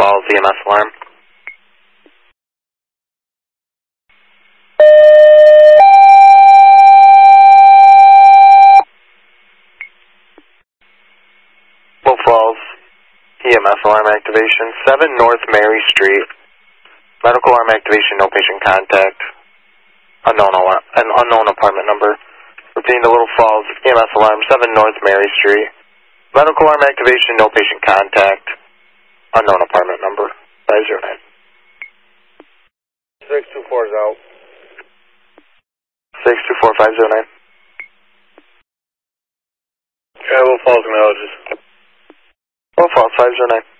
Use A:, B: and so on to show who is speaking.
A: Falls EMS alarm. Little Falls EMS alarm activation. 7 North Mary Street. Medical alarm activation, no patient contact. Unknown apartment number. Repeating the Little Falls EMS alarm, 7 North Mary Street. Medical alarm activation, no patient contact. Unknown apartment number, 509.
B: 624 is out.
A: 624509.
B: Little Falls, Meteorologist.
A: Little Falls, 509.